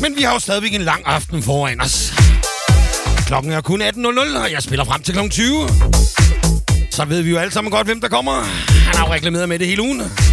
Men vi har jo stadigvæk en lang aften foran os. Klokken er kun 18.00, og jeg spiller frem til kl. 20. Så ved vi jo alle sammen godt, hvem der kommer. Han har jo reklameret med det hele ugen.